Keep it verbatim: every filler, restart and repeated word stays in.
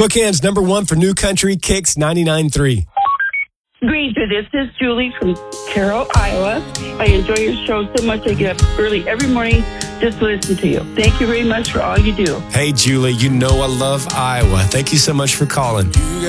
Spokane's number one for new country, Kicks ninety-nine point three. Granger, this is Julie from Carroll, Iowa. I enjoy your show so much. I get up early every morning just to listen to you. Thank you very much for all you do. Hey, Julie, you know I love Iowa. Thank you so much for calling.